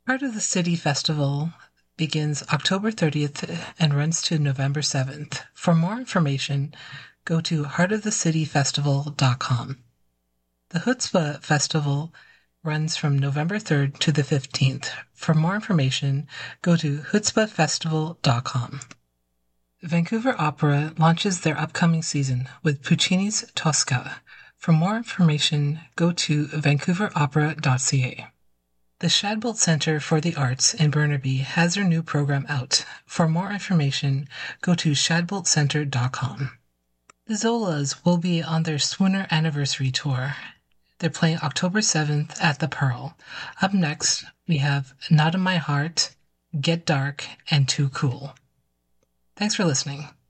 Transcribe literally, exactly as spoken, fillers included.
Heart of the City Festival begins October thirtieth and runs to November seventh. For more information, go to heart of the city festival dot com. The Chutzpah Festival runs from November third to the fifteenth. For more information, go to chutzpah festival dot com. Vancouver Opera launches their upcoming season with Puccini's Tosca. For more information, go to vancouver opera dot c a. The Shadbolt Centre for the Arts in Burnaby has their new program out. For more information, go to shadbolt centre dot com. The Zolas will be on their Swooner Anniversary Tour. They're playing October seventh at the Pearl. Up next, we have Not in My Heart, Get Dark, and Too Cool. Thanks for listening.